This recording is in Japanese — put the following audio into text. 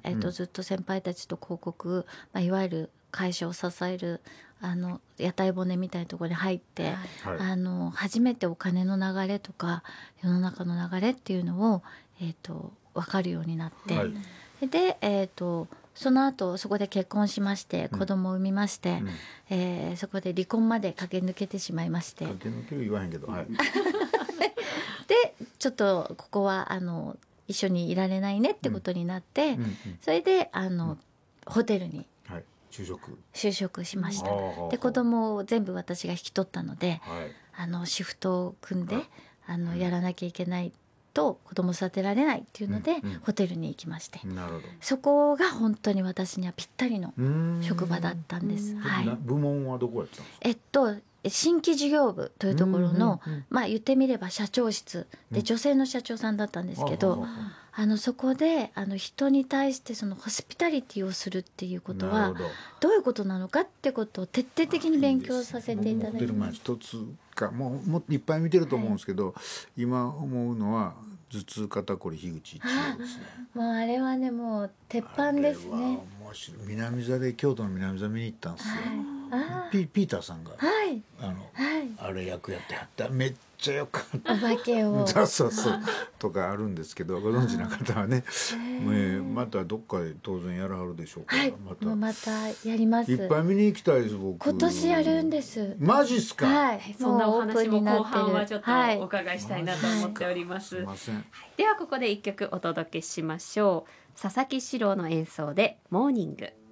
ずっと先輩たちと広告、いわゆる会社を支える屋台骨みたいなところに入って、 はい、 初めてお金の流れとか世の中の流れっていうのを、分かるようになって、 はい、 で、その後そこで結婚しまして子供を産みまして、そこで離婚まで駆け抜けてしまいまして、 駆け抜ける言わへんけど、はい、 でちょっとここは一緒にいられないねってことになって、それでホテルにはい、 就職しました。 はあで子供を全部私が引き取ったので、 はい、 シフトを組んで、 はいやらなきゃいけないと子供育てられないっていうので、ホテルに行きまして、 なるほど。 そこが本当に私にはぴったりの職場だったんです。はい、 部門はどこやったんですか？ 新規事業部というところの、言ってみれば社長室で女性の社長さんだったんですけど、そこで人に対してそのホスピタリティをするっていうことはどういうことなのかってことを徹底的に勉強させていただいてます。 一つかもっといっぱい見てると思うんですけど、今思うのは頭痛肩こり樋口一葉ですね。 もうあれはねもう鉄板ですね。 あれは面白い。南座で京都の南座見に行ったんですよ。ピーターさんが、あれ役やってはっためっちゃよかった。 お化けをそうとかあるんですけど、ご存知の方はね、またどっかで当然やらはるでしょうから、 またやります。 いっぱい見に行きたいです。僕今年やるんです。 マジっすか？ はい、 そんなお話も後半はちょっとお伺いしたいなと思っております。 すいません。 ではここで一曲お届けしましょう。佐々木史郎の演奏でモーニング。